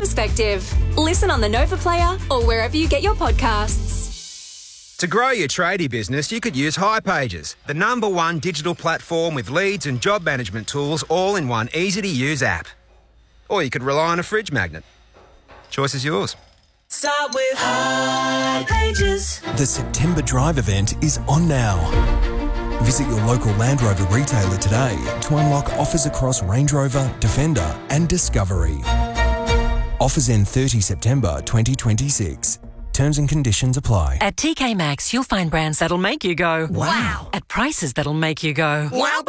perspective. Listen on the Nova Player or wherever you get your podcasts. To grow your tradie business, you could use hipages, the #1 digital platform with leads and job management tools all in one easy-to-use app. Or you could rely on a fridge magnet. Choice is yours. Start with hipages. The September Drive event is on now. Visit your local Land Rover retailer today to unlock offers across Range Rover, Defender and Discovery. Offers end 30 September 2026. Terms and conditions apply. At TK Maxx, you'll find brands that'll make you go, Wow. At prices that'll make you go, Wow.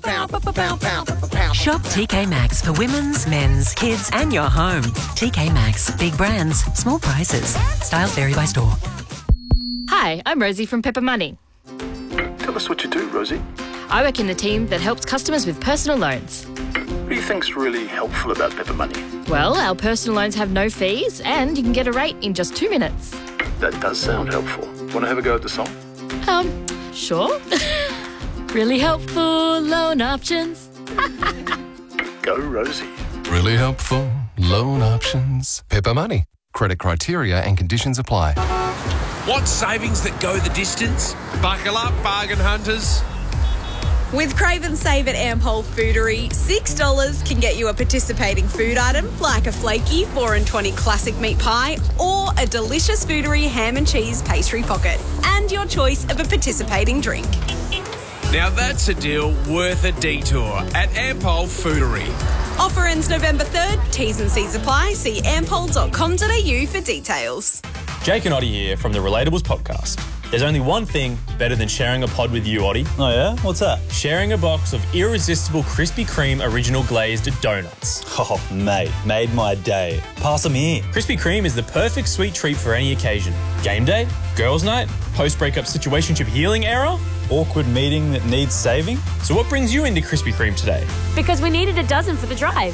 Shop TK Maxx for women's, men's, kids and your home. TK Maxx. Big brands, small prices. Styles vary by store. Hi, I'm Rosie from Pepper Money. Tell us what you do, Rosie. I work in the team that helps customers with personal loans. What do you think's really helpful about Pepper Money? Well, our personal loans have no fees and you can get a rate in just 2 minutes. That does sound helpful. Want to have a go at the song? Sure. Really helpful loan options. Go, Rosie. Really helpful loan options. Pepper Money. Credit criteria and conditions apply. Want savings that go the distance? Buckle up, bargain hunters. With Crave and Save at Ampol Foodery, $6 can get you a participating food item like a flaky 4 and 20 classic meat pie or a delicious Foodery ham and cheese pastry pocket and your choice of a participating drink. Now that's a deal worth a detour at Ampol Foodery. Offer ends November 3rd. T's and C's apply. See ampol.com.au for details. Jake and Oddie here from the Relatables podcast. There's only one thing better than sharing a pod with you, Oddie. Oh yeah? What's that? Sharing a box of irresistible Krispy Kreme original glazed donuts. Oh, mate, made my day. Pass them here. Krispy Kreme is the perfect sweet treat for any occasion. Game day, girls' night, post-breakup situationship healing era, awkward meeting that needs saving. So what brings you into Krispy Kreme today? Because we needed a dozen for the drive.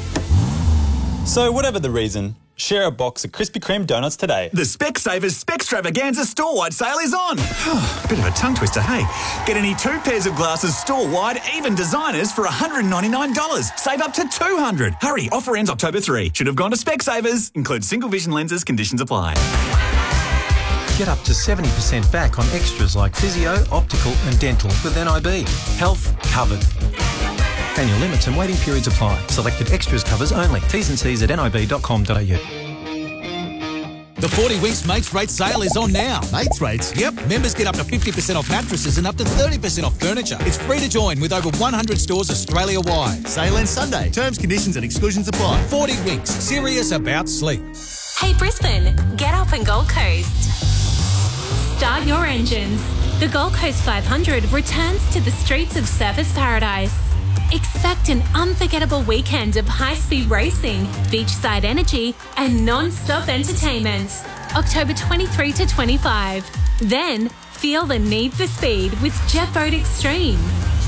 So whatever the reason, share a box of Krispy Kreme donuts today. The Specsavers Specstravaganza store-wide sale is on. Bit of a tongue twister, hey? Get any 2 pairs of glasses store-wide, even designers, for $199. Save up to $200. Hurry, offer ends October 3. Should have gone to Specsavers. Includes single vision lenses, conditions apply. Get up to 70% back on extras like physio, optical and dental with NIB. Health covered. Annual limits and waiting periods apply. Selected extras covers only. T's and C's at nib.com.au. The 40 Winks Mates Rate sale is on now. Mates Rates? Yep. Members get up to 50% off mattresses and up to 30% off furniture. It's free to join with over 100 stores Australia-wide. Sale ends Sunday. Terms, conditions and exclusions apply. 40 Winks. Serious about sleep. Hey Brisbane, get up and Gold Coast. Start your engines. The Gold Coast 500 returns to the streets of Surfers Paradise. Expect an unforgettable weekend of high-speed racing, beachside energy and non-stop entertainment. October 23 to 25. Then, feel the need for speed with Jet Boat Extreme.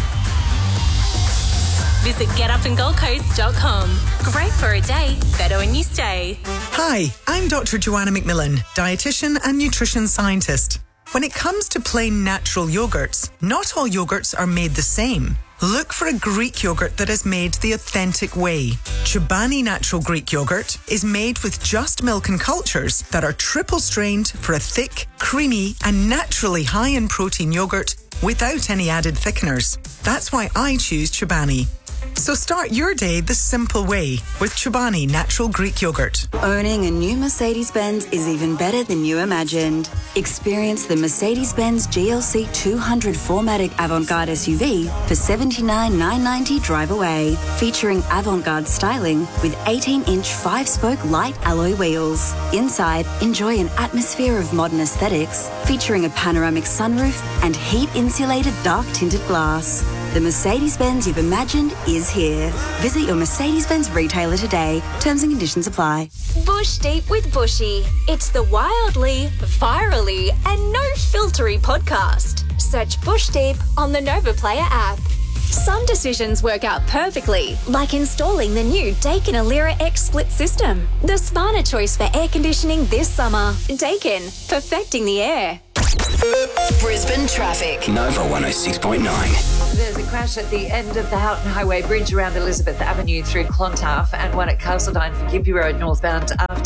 Visit getupandgoldcoast.com. Great for a day, better when you stay. Hi, I'm Dr. Joanna McMillan, dietitian and nutrition scientist. When it comes to plain natural yogurts, not all yogurts are made the same. Look for a Greek yogurt that is made the authentic way. Chobani Natural Greek Yogurt is made with just milk and cultures that are triple strained for a thick, creamy and naturally high in protein yogurt without any added thickeners. That's why I choose Chobani. So start your day the simple way with Chobani Natural Greek Yogurt. Owning a new Mercedes-Benz is even better than you imagined. Experience the Mercedes-Benz GLC 200 4MATIC Avant-Garde SUV for $79,990 drive away. Featuring avant-garde styling with 18-inch 5-spoke light alloy wheels. Inside, enjoy an atmosphere of modern aesthetics featuring a panoramic sunroof and heat-insulated dark-tinted glass. The Mercedes-Benz you've imagined is here. Visit your Mercedes-Benz retailer today. Terms and conditions apply. Bush Deep with Bushy. It's the wildly, virally and no-filtery podcast. Search Bush Deep on the Nova Player app. Some decisions work out perfectly, like installing the new Daikin Alira X split system. The smarter choice for air conditioning this summer. Daikin, perfecting the air. Brisbane traffic. Nova 106.9. There's a crash at the end of the Houghton Highway Bridge around Elizabeth Avenue through Clontarf and one at Castledine for Gympie Road northbound after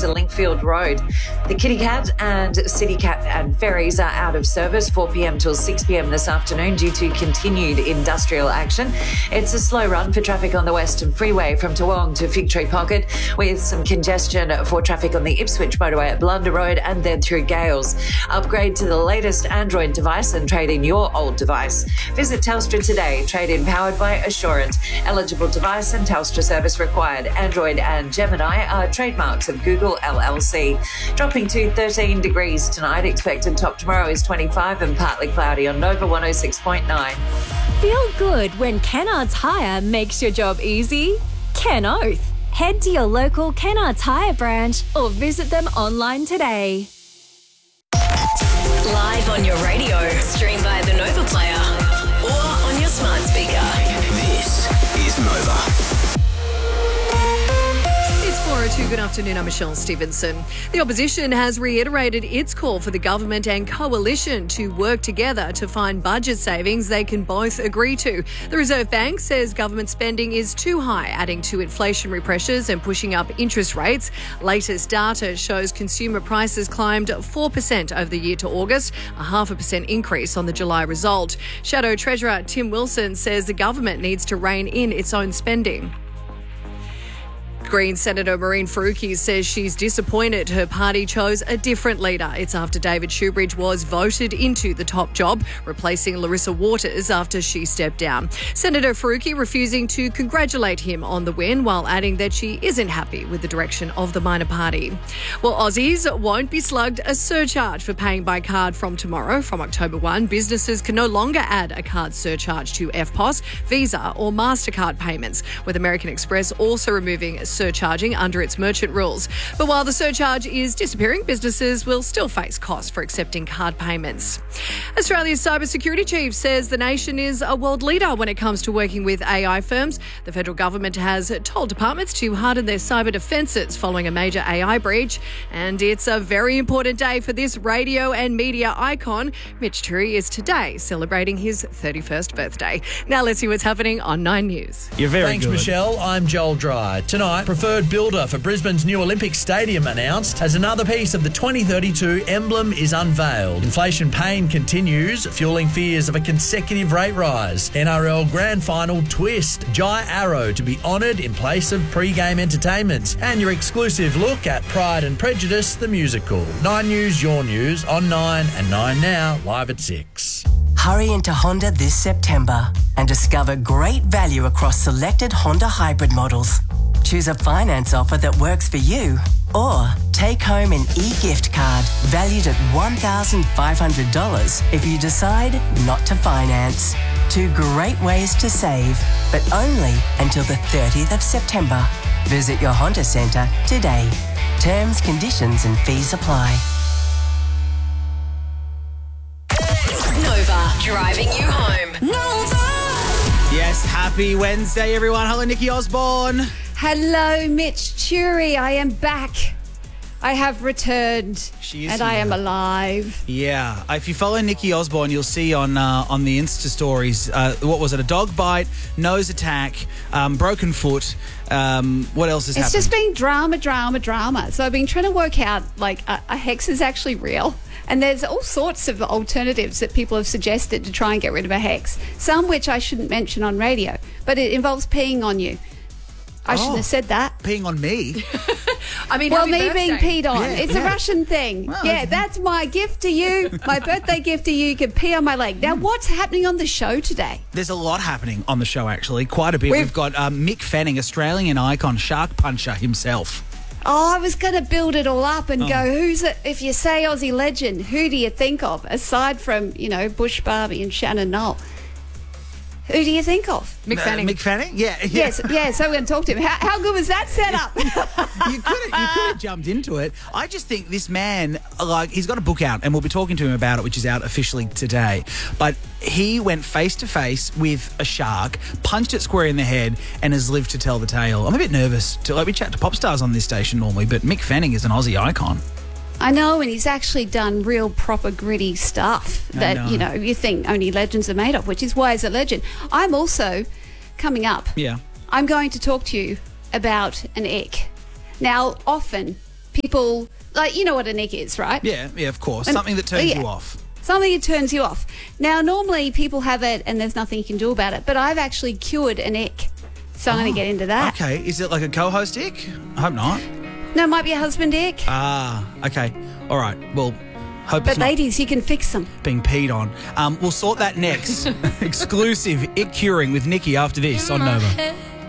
to Linkfield Road. The Kitty Cat and City Cat and ferries are out of service 4 p.m. till 6 p.m. this afternoon due to continued industrial action. It's a slow run for traffic on the Western Freeway from Toowong to Fig Tree Pocket, with some congestion for traffic on the Ipswich motorway at Blunder Road and then through Gales. Upgrade to the latest Android device and trade in your old device. Visit Telstra today. Trade-in powered by Assurant. Eligible device and Telstra service required. Android and Gemini are trademarks of Google LLC. Dropping to 13 degrees tonight. Expected top tomorrow is 25 and partly cloudy on Nova 106.9. Feel good when Kennards Hire makes your job easy? Ken Oath. Head to your local Kennards Hire branch or visit them online today. Live on your radio, stream via the Nova Player or on your smart speaker. This is Nova. It's 4:02. Good afternoon. I'm Michelle Stevenson. The opposition has reiterated its call for the government and coalition to work together to find budget savings they can both agree to. The Reserve Bank says government spending is too high, adding to inflationary pressures and pushing up interest rates. Latest data shows consumer prices climbed 4% over the year to August, a 0.5% increase on the July result. Shadow Treasurer Tim Wilson says the government needs to rein in its own spending. Green Senator Maureen Faruqi says she's disappointed her party chose a different leader. It's after David Shoebridge was voted into the top job, replacing Larissa Waters after she stepped down. Senator Faruqi refusing to congratulate him on the win, while adding that she isn't happy with the direction of the minor party. Well, Aussies won't be slugged a surcharge for paying by card from tomorrow. From October 1, businesses can no longer add a card surcharge to EFTPOS, Visa or MasterCard payments, with American Express also removing surcharging under its merchant rules. But while the surcharge is disappearing, businesses will still face costs for accepting card payments. Australia's cybersecurity chief says the nation is a world leader when it comes to working with AI firms. The federal government has told departments to harden their cyber defences following a major AI breach. And it's a very important day for this radio and media icon. Mitch Turi is today celebrating his 31st birthday. Now let's see what's happening on 9 News. You're very Thanks, good. Michelle. I'm Joel Dry. Tonight, preferred builder for Brisbane's new Olympic Stadium announced as another piece of the 2032 emblem is unveiled. Inflation pain continues, fueling fears of a consecutive rate rise. NRL Grand Final twist. Jai Arrow to be honoured in place of pre-game entertainment. And your exclusive look at Pride and Prejudice, the musical. 9 News, your news, on 9 and 9 Now, live at 6. Hurry into Honda this September and discover great value across selected Honda hybrid models. Choose a finance offer that works for you, or take home an e-gift card valued at $1,500 if you decide not to finance. 2 great ways to save, but only until the 30th of September. Visit your Honda Centre today. Terms, conditions and fees apply. Nova, driving you home. Yes, happy Wednesday, everyone. Hello, Nikki Osborne. Hello, Mitch Turi. I am back. I have returned. She is and I here. am alive. Yeah, if you follow Nikki Osborne, you'll see on the Insta stories, what was it, a dog bite, nose attack, broken foot, what else has happened? It's just been drama. So I've been trying to work out, like, a hex is actually real. And there's all sorts of alternatives that people have suggested to try and get rid of a hex. Some which I shouldn't mention on radio, but it involves peeing on you. I shouldn't have said that. Peeing on me? I mean, well, me being peed on. Yeah, it's a Russian thing. Well, yeah, that's my gift to you. My birthday gift to you. You can pee on my leg. Now, what's happening on the show today? There's a lot happening on the show, actually. Quite a bit. We've got Mick Fanning, Australian icon, shark puncher himself. Oh, I was going to build it all up and go, who's it? If you say Aussie legend, who do you think of? Aside from, Bush Barbie and Shannon Knoll. Who do you think of? Mick Fanning. Mick Fanning? Yeah. Yes, so we're going to talk to him. How good was that setup? You could have jumped into it. I just think this man, he's got a book out, and we'll be talking to him about it, which is out officially today. But he went face-to-face with a shark, punched it square in the head, and has lived to tell the tale. I'm a bit nervous. We chat to pop stars on this station normally, but Mick Fanning is an Aussie icon. I know, and he's actually done real proper gritty stuff that, you think only legends are made of, which is why he's a legend. I'm also, coming up, I'm going to talk to you about an ick. Now, often people, like, you know what an ick is, right? Yeah, of course. And- Something that turns yeah. you off. Something that turns you off. Now, normally people have it and there's nothing you can do about it, but I've actually cured an ick. So I'm going to get into that. Okay, is it like a co-host ick? I hope not. No, it might be a husband ick. Ah, okay. All right. Well, hope But it's not ladies, you can fix them. being peed on. We'll sort that next. Exclusive ick curing with Nikki after this on Nova.